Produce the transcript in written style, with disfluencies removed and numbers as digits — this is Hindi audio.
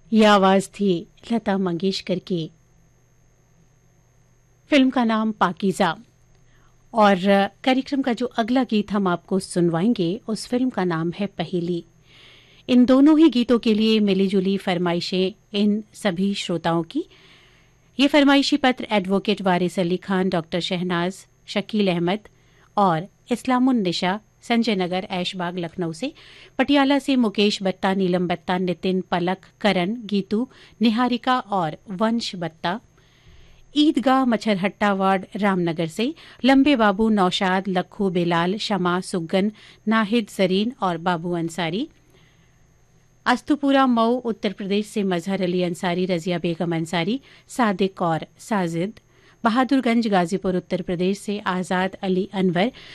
यह आवाज थी लता मंगेशकर की। फिल्म का नाम पाकीज़ा। और कार्यक्रम का जो अगला गीत हम आपको सुनवाएंगे उस फिल्म का नाम है पहेली। इन दोनों ही गीतों के लिए मिली जुली फरमाइशें इन सभी श्रोताओं की। ये फरमाइशी पत्र एडवोकेट वारिस अली खान, डॉक्टर शहनाज, शकील अहमद और इस्लामुन निशा, संजय नगर, ऐशबाग, लखनऊ से, पटियाला से मुकेश बत्ता, नीलम बत्ता, नितिन, पलक, करण, गीतू, निहारिका और वंश बत्ता, ईदगाह मच्छरहट्टा वार्ड रामनगर से, लंबे बाबू, नौशाद, लखू, बेलाल, शमा, सुगन, नाहिद, जरीन और बाबू अंसारी, अस्तुपुरा मऊ उत्तर प्रदेश से मजहर अली अंसारी, रजिया बेगम अंसारी, सादिक और साजिद, बहादुरगंज गाजीपुर उत्तर प्रदेश से आज़ाद अली अनवर,